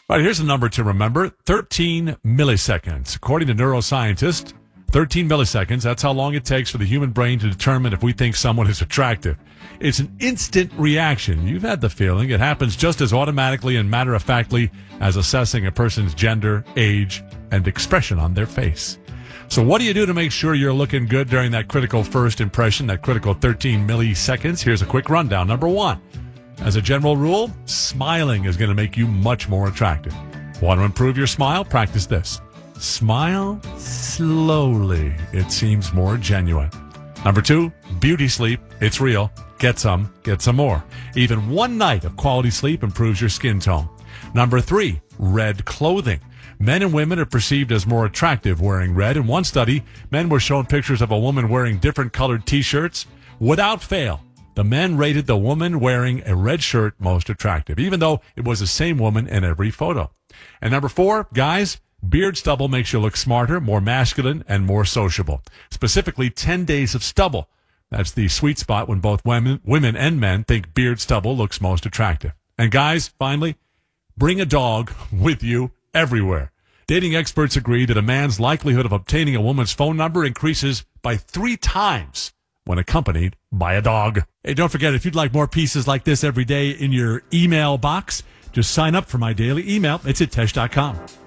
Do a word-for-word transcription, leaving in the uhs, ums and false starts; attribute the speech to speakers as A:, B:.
A: All right, here's a number to remember. thirteen milliseconds. According to neuroscientists, thirteen milliseconds, that's how long it takes for the human brain to determine if we think someone is attractive. It's an instant reaction. You've had the feeling. It happens just as automatically and matter-of-factly as assessing a person's gender, age, and expression on their face. So what do you do to make sure you're looking good during that critical first impression, that critical thirteen milliseconds? Here's a quick rundown. Number one, as a general rule, smiling is going to make you much more attractive. Want to improve your smile? Practice this. Smile slowly. It seems more genuine. Number two, beauty sleep. It's real. Get some, get some more. Even one night of quality sleep improves your skin tone. Number three, red clothing. Men and women are perceived as more attractive wearing red. In one study, men were shown pictures of a woman wearing different colored T-shirts. Without fail, the men rated the woman wearing a red shirt most attractive, even though it was the same woman in every photo. And number four, guys, beard stubble makes you look smarter, more masculine, and more sociable. Specifically, ten days of stubble. That's the sweet spot when both women, women and men think beard stubble looks most attractive. And guys, finally, bring a dog with you everywhere. Dating experts agree that a man's likelihood of obtaining a woman's phone number increases by three times when accompanied by a dog. Hey, don't forget, if you'd like more pieces like this every day in your email box, just sign up for my daily email. It's at tesh dot com.